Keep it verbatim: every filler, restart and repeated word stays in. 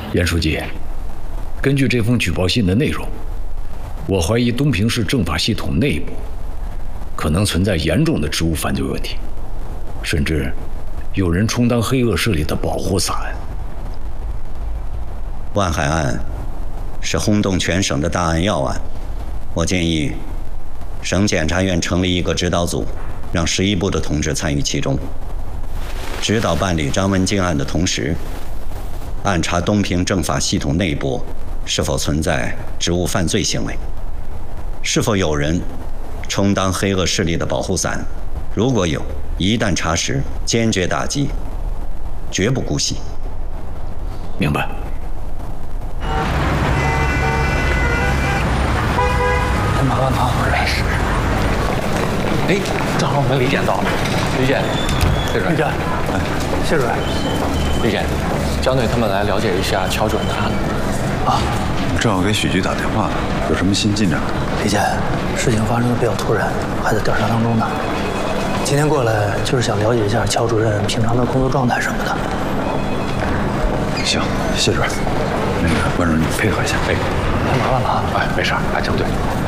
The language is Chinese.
严书记，根据这封举报信的内容，我怀疑东平市政法系统内部可能存在严重的职务犯罪问题，甚至有人充当黑恶势力的保护伞。 万海案是轰动全省的大案要案，我建议省检察院成立一个指导组，让十一部的同志参与其中，指导办理张文静案的同时，暗查东平政法系统内部是否存在职务犯罪行为，是否有人充当黑恶势力的保护伞。如果有，一旦查实，坚决打击，绝不姑息。 明白。 太麻烦了，没事。哎，正好我们李检到了。李检，谢主任。李检，哎，谢主任。李检，江队他们来了解一下乔主任的案子。 啊，正好给许局打电话呢，有什么新进展？ 李检，事情发生的比较突然，还在调查当中呢。今天过来就是想了解一下乔主任平常的工作状态什么的。 行，谢主任。那个关主任，你配合一下。哎， 太麻烦了啊！哎，没事，哎，江队。